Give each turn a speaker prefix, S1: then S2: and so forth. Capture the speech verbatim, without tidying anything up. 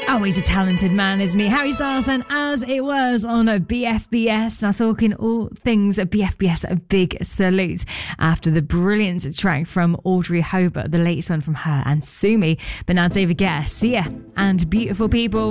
S1: Oh, he's a talented man, isn't he? Harry Styles, and As It Was on B F B S. Now, talking all things B F B S, a big salute after the brilliant track from Audrey Hobart, the latest one from her and Sumi. But now David Guetta, Sia, and Beautiful People.